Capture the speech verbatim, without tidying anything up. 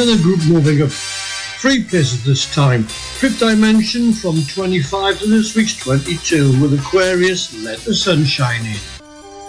Another group moving up three places this time. Fifth Dimension from twenty-five to this week's twenty-two with Aquarius, Let the Sun Shine In.